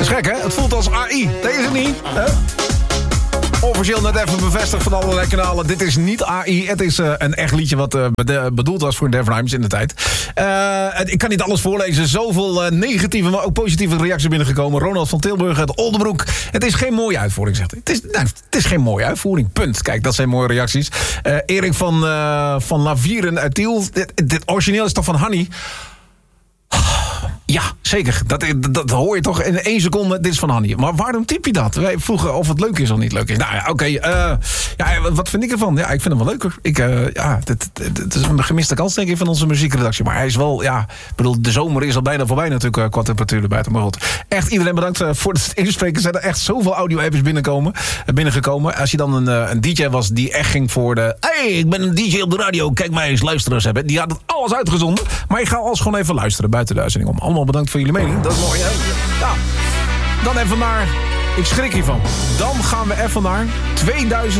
is gek, hè? Het voelt als AI. Deze is niet, hè? Officieel net even bevestigd van allerlei kanalen. Dit is niet AI. Het is een echt liedje wat bedoeld was voor Def Rhymes in de tijd. Ik kan niet alles voorlezen. Zoveel negatieve, maar ook positieve reacties binnengekomen. Ronald van Tilburg uit Oldenbroek. Het is geen mooie uitvoering, zegt hij. Het is geen mooie uitvoering. Punt. Kijk, dat zijn mooie reacties. Erik van Lavieren uit Tiel. Dit origineel is toch van Hanny? Ja, zeker. Dat hoor je toch in 1 seconde. Dit is van Hanny. Maar waarom typ je dat? Wij vroegen of het leuk is of niet leuk is. Nou ja, oké. Wat vind ik ervan? Ja, ik vind hem wel leuker. Het is een gemiste kans, denk ik, van onze muziekredactie. Maar hij is wel, ja... Ik bedoel, de zomer is al bijna voorbij natuurlijk, qua temperatuur erbij. Maar goed. Echt iedereen bedankt voor het inspreken. Er zijn er echt zoveel audio-apps binnengekomen. Als je dan een DJ was die echt ging voor de... Hey, ik ben een DJ op de radio. Kijk mij eens luisteraars hebben. Die had het alles uitgezonden. Maar ik ga alles gewoon even luisteren buiten de uitzending om. Allemaal bedankt voor jullie mening. Dat is mooi, hè? Ja. Dan even naar... Ik schrik hiervan. Dan gaan we even naar 2000.